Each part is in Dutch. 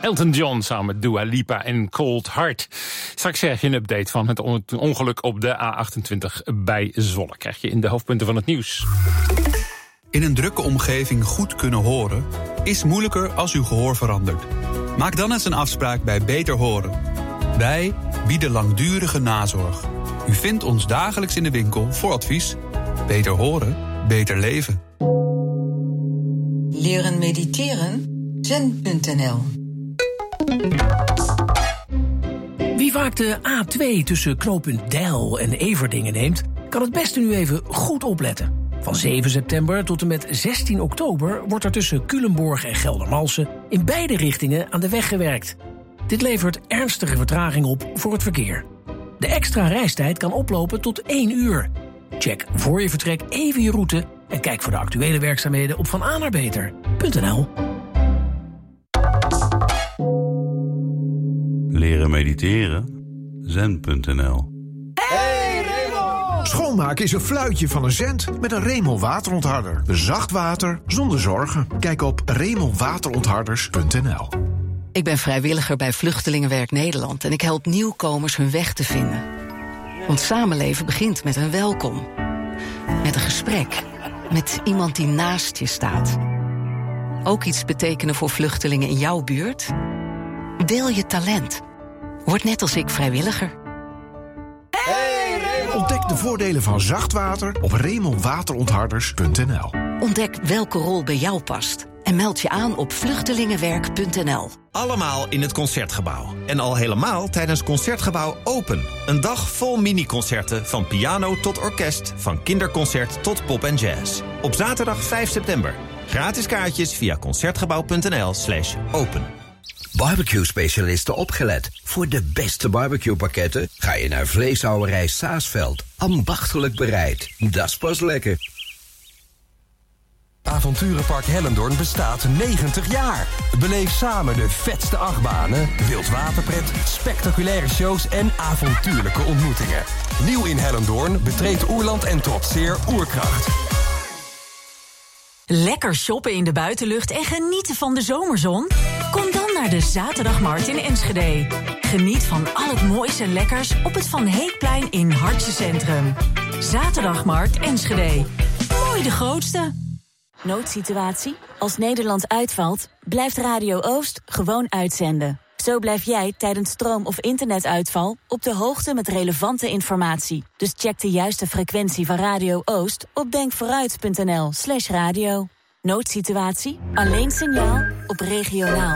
Elton John samen met Dua Lipa en Cold Heart. Straks krijg je een update van het ongeluk op de A28 bij Zwolle. Krijg je in de hoofdpunten van het nieuws. In een drukke omgeving goed kunnen horen is moeilijker als uw gehoor verandert. Maak dan eens een afspraak bij Beter Horen. Wij bieden langdurige nazorg. U vindt ons dagelijks in de winkel voor advies. Beter horen, beter leven. Leren mediteren? Zen.nl. Wie vaak de A2 tussen knooppunt Deil en Everdingen neemt, kan het beste nu even goed opletten. Van 7 september tot en met 16 oktober wordt er tussen Culemborg en Geldermalsen in beide richtingen aan de weg gewerkt. Dit levert ernstige vertraging op voor het verkeer. De extra reistijd kan oplopen tot 1 uur. Check voor je vertrek even je route en kijk voor de actuele werkzaamheden op vananaarbeter.nl. Leren mediteren? Zen.nl. Schoonmaken is een fluitje van een cent met een Remel waterontharder. Zacht water zonder zorgen. Kijk op remelwaterontharders.nl. Ik ben vrijwilliger bij Vluchtelingenwerk Nederland en ik help nieuwkomers hun weg te vinden. Want samenleven begint met een welkom. Met een gesprek. Met iemand die naast je staat. Ook iets betekenen voor vluchtelingen in jouw buurt? Deel je talent. Word net als ik vrijwilliger. Ontdek de voordelen van zacht water op remelwaterontharders.nl. Ontdek welke rol bij jou past. En meld je aan op vluchtelingenwerk.nl. Allemaal in het Concertgebouw. En al helemaal tijdens Concertgebouw Open. Een dag vol mini-concerten van piano tot orkest, van kinderconcert tot pop en jazz. Op zaterdag 5 september. Gratis kaartjes via concertgebouw.nl/open. Barbecue-specialisten opgelet. Voor de beste barbecue-pakketten ga je naar Vleeshouwerij Saasveld. Ambachtelijk bereid. Dat is pas lekker. Avonturenpark Hellendoorn bestaat 90 jaar. Beleef samen de vetste achtbanen, wildwaterpret, spectaculaire shows en avontuurlijke ontmoetingen. Nieuw in Hellendoorn, betreed Oerland en trotseer Oerkracht. Lekker shoppen in de buitenlucht en genieten van de zomerzon? Kom dan naar de Zaterdagmarkt in Enschede. Geniet van al het moois en lekkers op het Van Heekplein in Hartje Centrum. Zaterdagmarkt Enschede. Mooi de grootste. Noodsituatie? Als Nederland uitvalt, blijft Radio Oost gewoon uitzenden. Zo blijf jij tijdens stroom- of internetuitval op de hoogte met relevante informatie. Dus check de juiste frequentie van Radio Oost op denkvooruit.nl/radio. Noodsituatie? Alleen signaal op regionaal.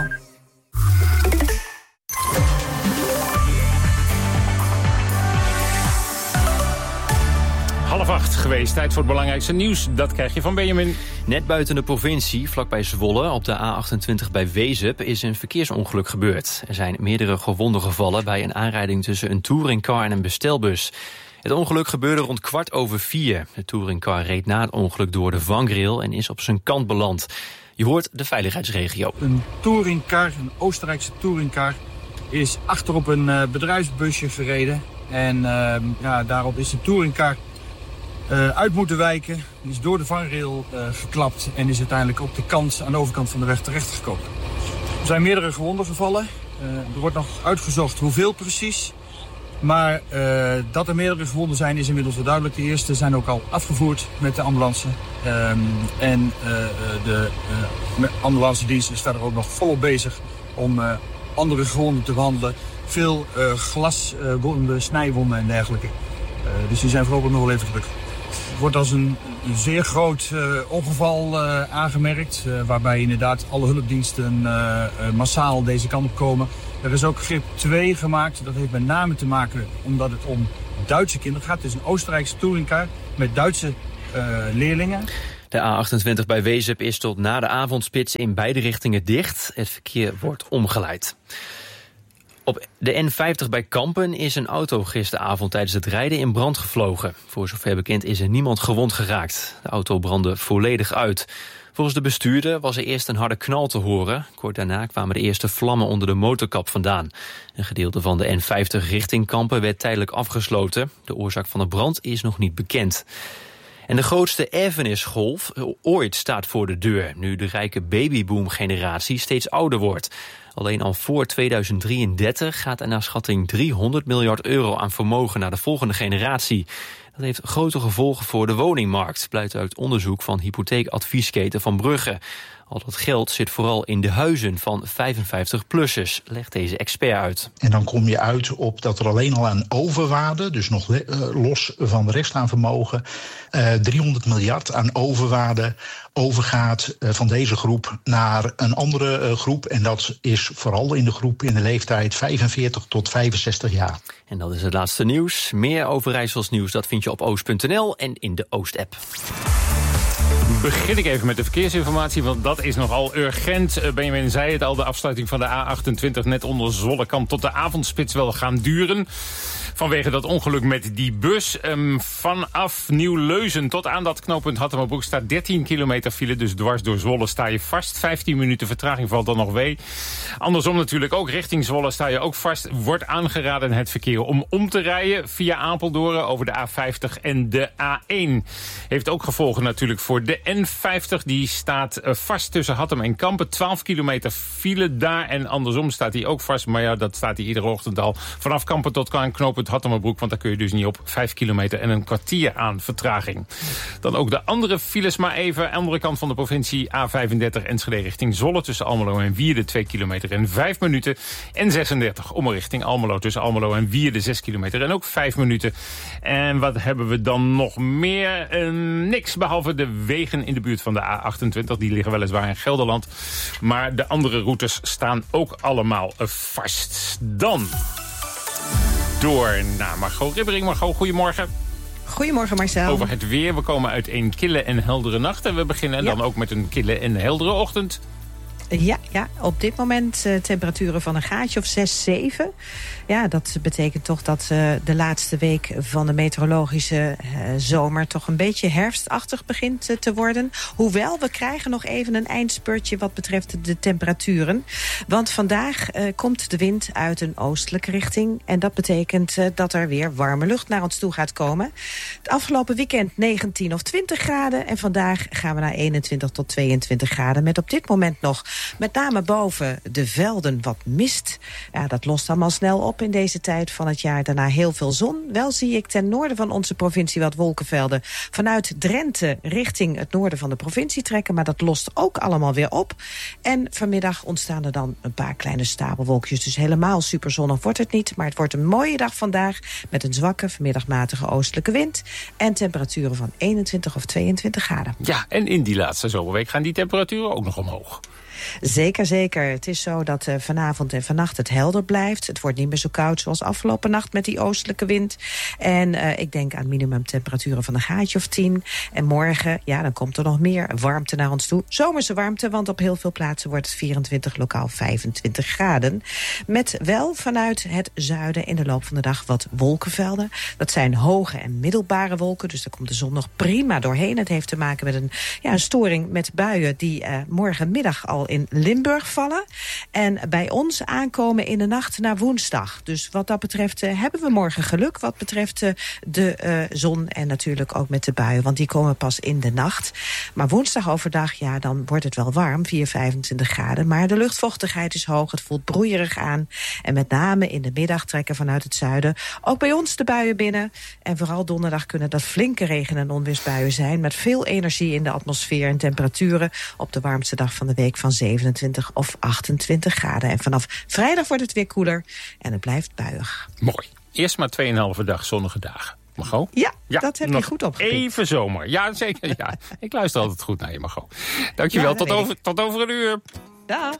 7:30 geweest. Tijd voor het belangrijkste nieuws. Dat krijg je van Benjamin. Net buiten de provincie, vlakbij Zwolle, op de A28 bij Wezep, is een verkeersongeluk gebeurd. Er zijn meerdere gewonden gevallen bij een aanrijding tussen een touringcar en een bestelbus. Het ongeluk gebeurde rond 4:15. De touringcar reed na het ongeluk door de vangrail en is op zijn kant beland. Je hoort de veiligheidsregio. Een touringcar, een Oostenrijkse touringcar, is achterop een bedrijfsbusje gereden. En daarop is de touringcar uit moeten wijken. Is door de vangrail geklapt en is uiteindelijk op de kant, aan de overkant van de weg terechtgekomen. Er zijn meerdere gewonden gevallen. Er wordt nog uitgezocht hoeveel precies. Maar dat er meerdere gewonden zijn is inmiddels wel duidelijk. De eerste zijn ook al afgevoerd met de ambulance. De ambulancedienst is verder ook nog volop bezig om andere gewonden te behandelen. Veel glaswonden, snijwonden en dergelijke. Dus die zijn voorlopig nog wel even druk. Het wordt als een zeer groot ongeval aangemerkt. Waarbij inderdaad alle hulpdiensten massaal deze kant op komen. Er is ook grip 2 gemaakt. Dat heeft met name te maken omdat het om Duitse kinderen gaat. Het is een Oostenrijkse touringcar met Duitse leerlingen. De A28 bij Wezep is tot na de avondspits in beide richtingen dicht. Het verkeer wordt omgeleid. Op de N50 bij Kampen is een auto gisteravond tijdens het rijden in brand gevlogen. Voor zover bekend is er niemand gewond geraakt. De auto brandde volledig uit. Volgens de bestuurder was er eerst een harde knal te horen. Kort daarna kwamen de eerste vlammen onder de motorkap vandaan. Een gedeelte van de N50 richting Kampen werd tijdelijk afgesloten. De oorzaak van de brand is nog niet bekend. En de grootste erfenisgolf ooit staat voor de deur, nu de rijke babyboom-generatie steeds ouder wordt. Alleen al voor 2033 gaat er naar schatting €300 miljard aan vermogen naar de volgende generatie. Dat heeft grote gevolgen voor de woningmarkt, blijkt uit onderzoek van hypotheekadviesketen Van Brugge. Al dat geld zit vooral in de huizen van 55-plussers, legt deze expert uit. En dan kom je uit op dat er alleen al aan overwaarde, dus nog los van de rest aan vermogen, 300 miljard aan overwaarde overgaat van deze groep naar een andere groep. En dat is vooral in de groep in de leeftijd 45 tot 65 jaar. En dat is het laatste nieuws. Meer Overijssels nieuws, dat vind je op oost.nl en in de Oost-app. Begin ik even met de verkeersinformatie, want dat is nogal urgent. Benjamin zei het al, de afsluiting van de A28 net onder Zwolle kan tot de avondspits wel gaan duren. Vanwege dat ongeluk met die bus. Vanaf Nieuw-Leuzen tot aan dat knooppunt Hattemerbroek staat 13 kilometer file. Dus dwars door Zwolle sta je vast. 15 minuten vertraging valt dan nog mee. Andersom natuurlijk ook richting Zwolle sta je ook vast. Wordt aangeraden het verkeer om te rijden via Apeldoorn over de A50 en de A1. Heeft ook gevolgen natuurlijk voor de N50. Die staat vast tussen Hattem en Kampen. 12 kilometer file daar en andersom staat hij ook vast. Maar ja, dat staat hij iedere ochtend al. Vanaf Kampen tot knooppunt Hattemerbroek, want daar kun je dus niet op. 5 kilometer en een kwartier aan vertraging. Dan ook de andere files maar even. Andere kant van de provincie A35 Enschede richting Zwolle. Tussen Almelo en Wierde 2 kilometer en 5 minuten. En 36 om richting Almelo. Tussen Almelo en Wierde 6 kilometer en ook 5 minuten. En wat hebben we dan nog meer? Niks, behalve de wegen in de buurt van de A28. Die liggen weliswaar in Gelderland. Maar de andere routes staan ook allemaal vast. Dan door naar Margot Ribbering. Margot, goedemorgen. Goedemorgen Marcel. Over het weer. We komen uit een kille en heldere nacht. En we beginnen dan ook met een kille en heldere ochtend. Ja, op dit moment temperaturen van een graadje of 6, 7. Ja, dat betekent toch dat de laatste week van de meteorologische zomer toch een beetje herfstachtig begint te worden. Hoewel, we krijgen nog even een eindspurtje wat betreft de temperaturen. Want vandaag komt de wind uit een oostelijke richting. En dat betekent dat er weer warme lucht naar ons toe gaat komen. Het afgelopen weekend 19 of 20 graden. En vandaag gaan we naar 21 tot 22 graden. Met op dit moment nog met name boven de velden wat mist. Ja, dat lost allemaal snel op in deze tijd van het jaar. Daarna heel veel zon. Wel zie ik ten noorden van onze provincie wat wolkenvelden vanuit Drenthe richting het noorden van de provincie trekken. Maar dat lost ook allemaal weer op. En vanmiddag ontstaan er dan een paar kleine stapelwolkjes. Dus helemaal super zonnig wordt het niet. Maar het wordt een mooie dag vandaag met een zwakke vanmiddagmatige oostelijke wind. En temperaturen van 21 of 22 graden. Ja, en in die laatste zomerweek gaan die temperaturen ook nog omhoog. Zeker. Het is zo dat vanavond en vannacht het helder blijft. Het wordt niet meer zo koud zoals afgelopen nacht met die oostelijke wind. En ik denk aan minimumtemperaturen van een graadje of 10. En morgen, ja, dan komt er nog meer warmte naar ons toe. Zomerse warmte, want op heel veel plaatsen wordt het 24, lokaal 25 graden. Met wel vanuit het zuiden in de loop van de dag wat wolkenvelden. Dat zijn hoge en middelbare wolken, dus daar komt de zon nog prima doorheen. Het heeft te maken met een storing met buien die morgenmiddag al in Limburg vallen. En bij ons aankomen in de nacht naar woensdag. Dus wat dat betreft hebben we morgen geluk. Wat betreft de zon en natuurlijk ook met de buien. Want die komen pas in de nacht. Maar woensdag overdag, ja, dan wordt het wel warm. 25 graden. Maar de luchtvochtigheid is hoog. Het voelt broeierig aan. En met name in de middag trekken vanuit het zuiden ook bij ons de buien binnen. En vooral donderdag kunnen dat flinke regen- en onweersbuien zijn. Met veel energie in de atmosfeer en temperaturen op de warmste dag van de week van 27 of 28 graden. En vanaf vrijdag wordt het weer koeler en het blijft buiig. Mooi. Eerst maar 2,5 dag zonnige dagen. Margot? Ja, dat heb je goed opgepikt. Even zomer. Ja, zeker. Ja. Ik luister altijd goed naar je, Margot. Dankjewel. Tot over een uur. Dag.